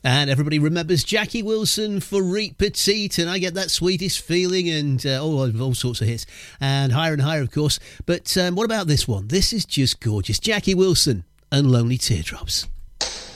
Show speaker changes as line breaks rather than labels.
And everybody remembers Jackie Wilson for Reet Petite, and I Get That Sweetest Feeling, and all sorts of hits. And Higher, of course. But what about this one? This is just gorgeous. Jackie Wilson and Lonely Teardrops.